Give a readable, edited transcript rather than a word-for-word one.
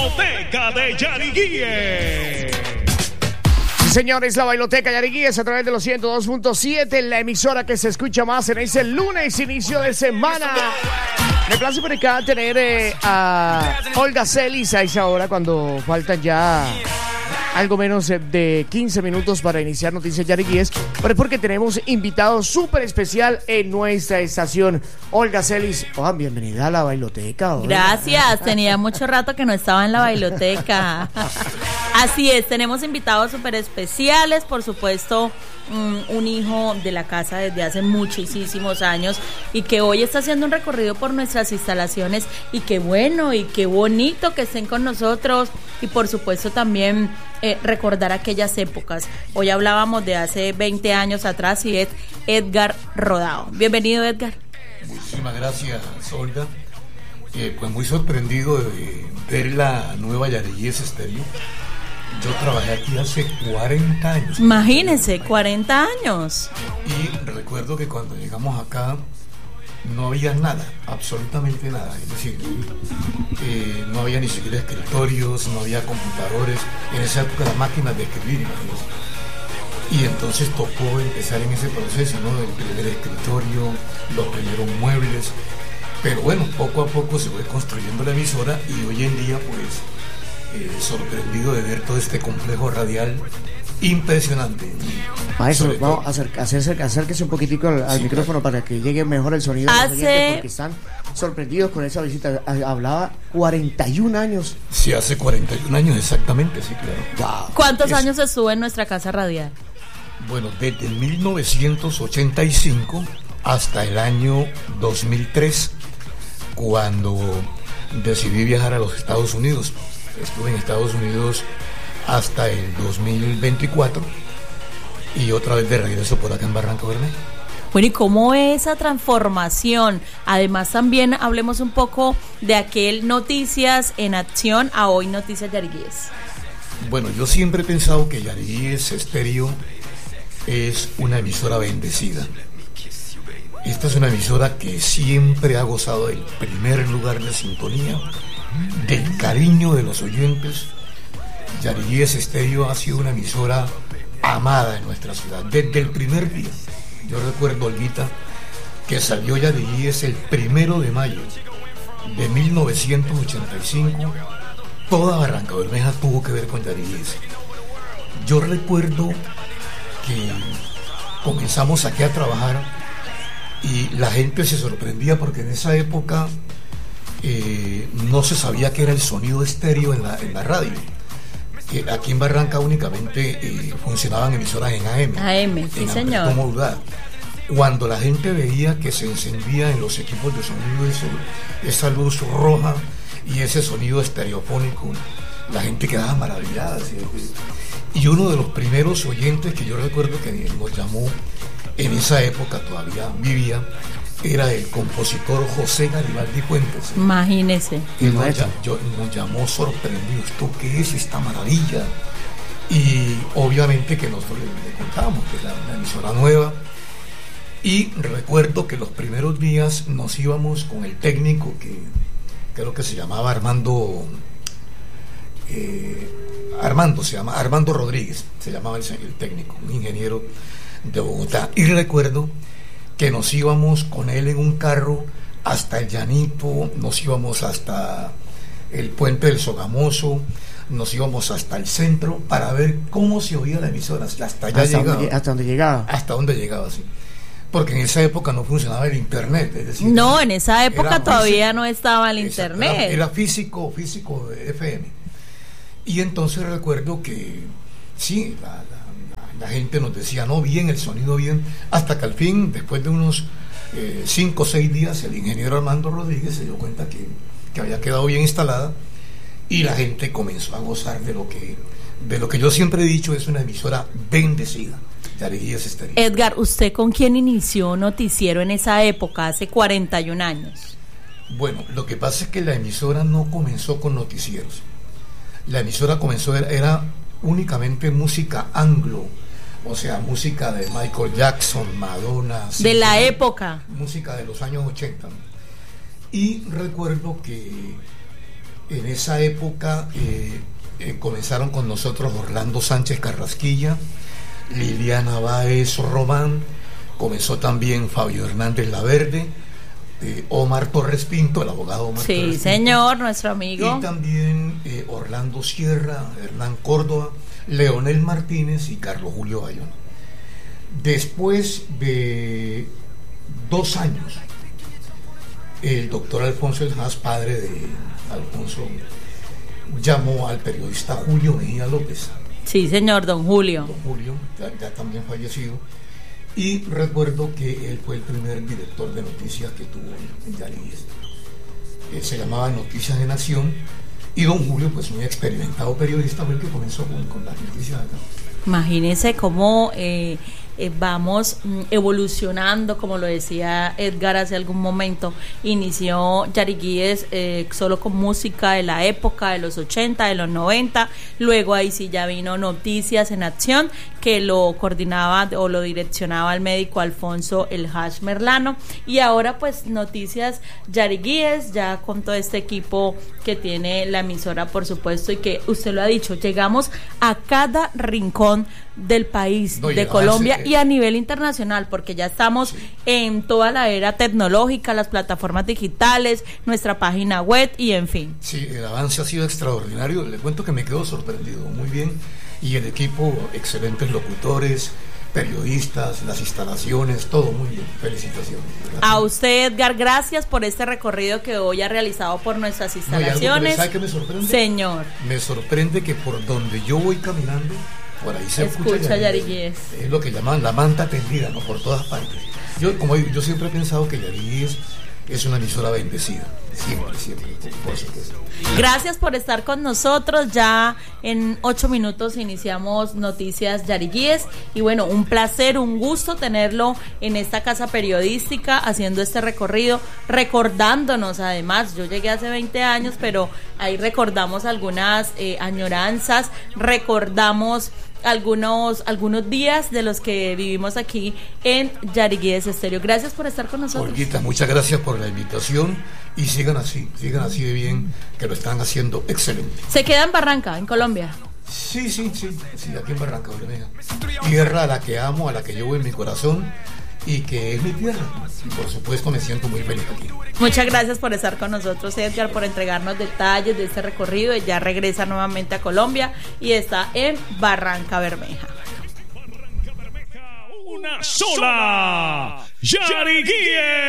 Bailoteca de Yariguíes. Señores, la Bailoteca Yariguíes a través de los 102.7, la emisora que se escucha más en ese lunes, inicio de semana. Me place por acá tener a Olga Celis a esa hora cuando faltan ya algo menos de 15 minutos para iniciar Noticias Yariguíes, pero es porque tenemos invitado súper especial en nuestra estación. Olga Celis, bienvenida a la Bailoteca. Olga. Gracias, tenía mucho rato que no estaba en la Bailoteca. Así es, tenemos invitados súper especiales, por supuesto, un hijo de la casa desde hace muchísimos años y que hoy está haciendo un recorrido por nuestras instalaciones, y qué bueno y qué bonito que estén con nosotros, y por supuesto también recordar aquellas épocas. Hoy hablábamos de hace 20 años atrás y es Edgar Rodao. Bienvenido, Edgar. Muchísimas gracias, Olga. Pues muy sorprendido de ver la nueva Yariguíes Estéreo. Yo trabajé aquí hace 40 años. Imagínense, 40 años. Y recuerdo que cuando llegamos acá no había nada, absolutamente nada. Es decir, no había ni siquiera escritorios, no había computadores. En esa época las máquinas de escribir, imagínense. Y entonces tocó empezar en ese proceso, ¿no? El primer escritorio, los primeros muebles. Pero bueno, poco a poco se fue construyendo la emisora y hoy en día, pues, sorprendido de ver todo este complejo radial impresionante. Maestro, vamos a acérquese un poquitico al micrófono, claro, para que llegue mejor el sonido de los oyentes, porque están sorprendidos con esa visita. Hablaba 41 años. Sí, hace 41 años exactamente, sí, claro. Wow. ¿Cuántos años estuvo en nuestra casa radial? Bueno, desde 1985 hasta el año 2003, cuando decidí viajar a los Estados Unidos. Estuve en Estados Unidos hasta el 2024 y otra vez de regreso por acá en Barranca Bermeja. Bueno, ¿y cómo es esa transformación? Además, también hablemos un poco de aquel Noticias en Acción a hoy Noticias Yariguíes. Bueno, yo siempre he pensado que Yariguíes Estéreo es una emisora bendecida. Esta es una emisora que siempre ha gozado del primer lugar de sintonía, del cariño de los oyentes. Yariguíes Estéreo ha sido una emisora amada en nuestra ciudad desde el primer día. Yo recuerdo, Olguita, que salió Yariguíes el 1 de mayo de 1985. Toda Barranca Bermeja tuvo que ver con Yariguíes. Yo recuerdo que comenzamos aquí a trabajar y la gente se sorprendía porque en esa época no se sabía qué era el sonido estéreo en la radio. Aquí en Barranca únicamente funcionaban emisoras en AM. AM, sí, señor. Modulada. Cuando la gente veía que se encendía en los equipos de sonido esa luz roja y ese sonido estereofónico, la gente quedaba maravillada. Y uno de los primeros oyentes que yo recuerdo que nos llamó, en esa época todavía vivía, era el compositor José Garibaldi Fuentes. Imagínese. Y nos llamó sorprendido, ¿esto qué es esta maravilla? Y obviamente que nosotros le contábamos que era una emisora nueva. Y recuerdo que los primeros días nos íbamos con el técnico, que creo que se llamaba Armando Rodríguez, se llamaba el técnico, un ingeniero de Bogotá. Y recuerdo que nos íbamos con él en un carro hasta el Llanito, nos íbamos hasta el puente del Sogamoso, nos íbamos hasta el centro para ver cómo se oía la emisora, hasta allá llegaba. ¿Hasta dónde llegaba? Hasta dónde llegaba, sí. Porque en esa época no funcionaba el internet, es decir, no, en esa época todavía no estaba el internet. Era físico de FM. Y entonces recuerdo que sí, la gente nos decía, no, bien, el sonido bien, hasta que al fin, después de unos 5 o 6 días, el ingeniero Armando Rodríguez se dio cuenta que había quedado bien instalada y la gente comenzó a gozar de lo que yo siempre he dicho, es una emisora bendecida. Yariguíes Estéreo. Edgar, ¿usted con quién inició noticiero en esa época, hace 41 años? Bueno, lo que pasa es que la emisora no comenzó con noticieros. La emisora comenzó, era únicamente música anglo, o sea, música de Michael Jackson, Madonna. De la época. Música de los años 80. Y recuerdo que En esa época comenzaron con nosotros Orlando Sánchez Carrasquilla, Liliana Báez Román, comenzó también Fabio Hernández Laverde, Omar Torres Pinto, el abogado Omar Torres Pinto. Sí, señor, nuestro amigo. Y también Orlando Sierra, Hernán Córdoba, Leonel Martínez y Carlos Julio Bayona. Después de 2 años, el doctor Alfonso El Haas, padre de Alfonso, llamó al periodista Julio Mejía López. Sí, señor, don Julio. Don Julio, ya también fallecido. Y recuerdo que él fue el primer director de noticias que tuvo en Yariguíes. Se llamaba Noticias de Nación. Y don Julio, pues muy experimentado periodista, fue el que comenzó con las noticias acá. Imagínense cómo vamos evolucionando, como lo decía Edgar hace algún momento. Inició Yariguíes solo con música de la época de los 80, de los 90, luego ahí sí ya vino Noticias en Acción, que lo coordinaba o lo direccionaba el médico Alfonso El Haas Merlano, y ahora pues Noticias Yariguíes, ya con todo este equipo que tiene la emisora, por supuesto, y que usted lo ha dicho, llegamos a cada rincón del país, de Colombia y a nivel internacional, porque ya estamos en toda la era tecnológica, las plataformas digitales, nuestra página web y en fin. Sí, el avance ha sido extraordinario. Le cuento que me quedo sorprendido, muy bien, y el equipo, excelentes locutores, periodistas, las instalaciones, todo muy bien. Felicitaciones. Gracias. A usted, Edgar, gracias por este recorrido que hoy ha realizado por nuestras instalaciones. ¿Sabe qué me sorprende? Señor. Me sorprende que por donde yo voy caminando, por ahí se escucha Yariguíes. Es lo que llaman la manta tendida, ¿no? Por todas partes. Yo siempre he pensado que Yariguíes es una emisora bendecida. Siempre, por supuesto. Gracias por estar con nosotros. Ya en 8 minutos iniciamos Noticias Yariguíes. Y bueno, un placer, un gusto tenerlo en esta casa periodística, haciendo este recorrido, recordándonos además. Yo llegué hace 20 años, pero ahí recordamos algunas añoranzas, recordamos algunos días de los que vivimos aquí en Yariguíes Estéreo. Gracias por estar con nosotros. Olguita, muchas gracias por la invitación y sigan así de bien, que lo están haciendo excelente. ¿Se queda en Barranca, en Colombia? Sí, aquí en Barranca Bermeja. Tierra a la que amo, a la que llevo en mi corazón y que es mi tierra. Y por supuesto me siento muy feliz aquí. Muchas gracias por estar con nosotros, Edgar, por entregarnos detalles de este recorrido. Ella regresa nuevamente a Colombia y está en Barranca Bermeja. Una sola Yariguíes.